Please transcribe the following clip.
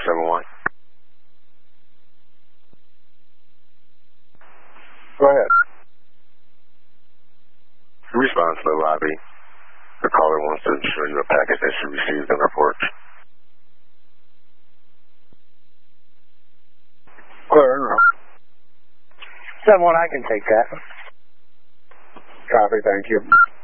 471. Go ahead. Response to the lobby. The caller wants to show you a package that she received on her porch. Clear and route. 7-1, I can take that. Copy, thank you.